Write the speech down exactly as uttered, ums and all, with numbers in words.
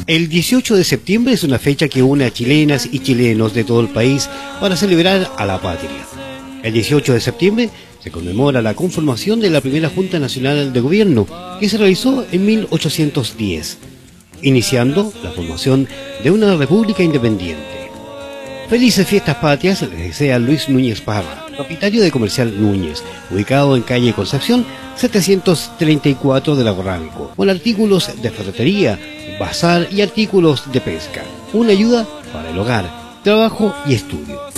El dieciocho de septiembre es una fecha que une a chilenas y chilenos de todo el país para celebrar a la patria. El dieciocho de septiembre se conmemora la conformación de la primera Junta Nacional de Gobierno, que se realizó en mil ochocientos diez, iniciando la formación de una república independiente. Felices fiestas patrias les desea Luis Núñez Parra, propietario de Comercial Núñez, ubicado en calle Concepción setecientos treinta y cuatro de Lago Ranco, con artículos de ferretería, bazar y artículos de pesca. Una ayuda para el hogar, trabajo y estudio.